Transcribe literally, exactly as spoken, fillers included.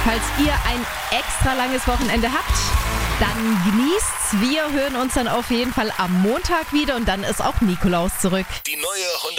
Falls ihr ein extra langes Wochenende habt, dann genießt's. Wir hören uns dann auf jeden Fall am Montag wieder und dann ist auch Nikolaus zurück. Die neue